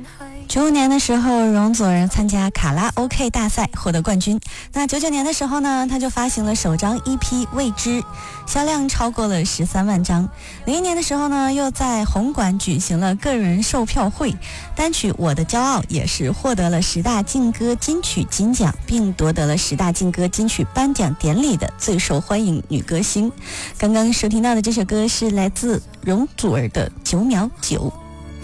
95年的时候，容祖儿参加卡拉 OK 大赛获得冠军。那99年的时候呢，他就发行了首张 EP《未知》，销量超过了13万张。01年的时候呢，又在红馆举行了个人售票会，单曲《我的骄傲》也是获得了10大劲歌金曲金奖，并夺得了10大劲歌金曲颁奖典礼的最受欢迎女歌星。刚刚收听到的这首歌是来自容祖儿的9秒9。